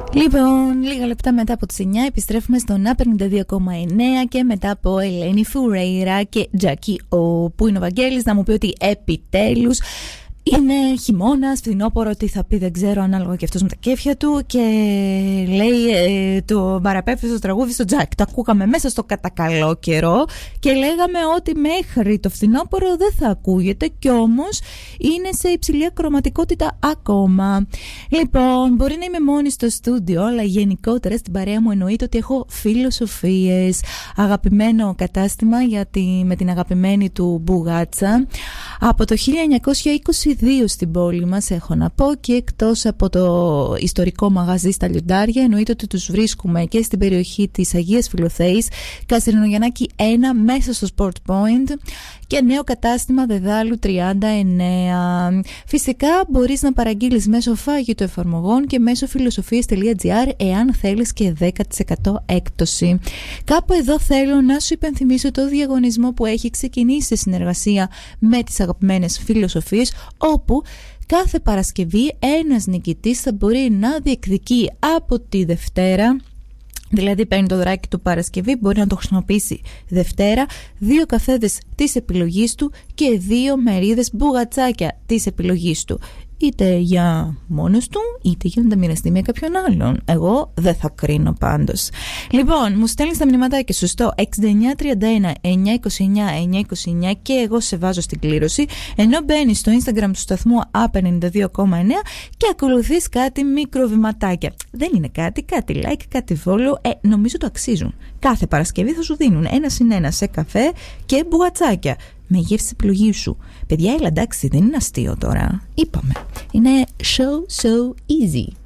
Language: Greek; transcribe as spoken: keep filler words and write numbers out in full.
Λοιπόν, λίγα λεπτά μετά από τις εννιά επιστρέφουμε στον Α πενήντα δύο κόμμα εννέα και μετά από Ελένη Φουρέιρα και Τζάκι Ο, που είναι ο Βαγγέλης να μου πει ότι επιτέλους είναι χειμώνας, φθινόπωρο, τι θα πει δεν ξέρω, ανάλογα και αυτός με τα κέφια του. Και λέει ε, το παραπέφτει στο τραγούδι στο Τζακ. Το ακούγαμε μέσα στο κατακαλό καιρό και λέγαμε ότι μέχρι το φθινόπωρο δεν θα ακούγεται, κι όμως είναι σε υψηλή ακροματικότητα ακόμα. Λοιπόν, μπορεί να είμαι μόνη στο στούντιο, αλλά γενικότερα στην παρέα μου εννοείται ότι έχω φιλοσοφίες. Αγαπημένο κατάστημα για τη, με την αγαπημένη του μπουγάτσα από το χίλια εννιακόσια είκοσι δύο στην πόλη μας, έχω να πω, και εκτός από το ιστορικό μαγαζί στα Λιοντάρια εννοείται ότι τους βρίσκουμε και στην περιοχή της Αγίας Φιλοθέης, Καστερινογιαννάκη ένα, μέσα στο Sport Point, και νέο κατάστημα Δεδάλου τριάντα εννέα. Φυσικά μπορείς να παραγγείλεις μέσω φάγητο εφαρμογών και μέσω φιλοσοφίες τελεία τζι άρ εάν θέλεις και δέκα τοις εκατό έκπτωση. Κάπου εδώ θέλω να σου υπενθυμίσω το διαγωνισμό που έχει ξεκινήσει σε συνεργασία με τις αγαπημένες φιλοσοφίες, όπου κάθε Παρασκευή ένας νικητής θα μπορεί να διεκδικεί από τη Δευτέρα, δηλαδή παίρνει το δωράκι του Παρασκευή, μπορεί να το χρησιμοποιήσει Δευτέρα, δύο καφέδες της επιλογής του και δύο μερίδες μπουγατσάκια της επιλογής του. Είτε για μόνος του, είτε για να τα μοιραστεί με κάποιον άλλον. Εγώ δεν θα κρίνω πάντως. Λοιπόν, μου στέλνεις τα μηνυματάκια σου στο έξι εννιά τρία ένα εννιά είκοσι εννιά εννιά είκοσι εννιά και εγώ σε βάζω στην κλήρωση, ενώ μπαίνεις στο Instagram του σταθμού Α πενήντα δύο κόμμα εννέα και ακολουθείς κάτι μικροβηματάκια. Δεν είναι κάτι, κάτι like, κάτι follow, ε, νομίζω το αξίζουν. Κάθε Παρασκευή θα σου δίνουν ένα συν ένα σε καφέ και μπουγατσάκια με γεύση επιλογή σου. Παιδιά, έλα εντάξει, δεν είναι αστείο τώρα. Είπαμε. Είναι so so easy.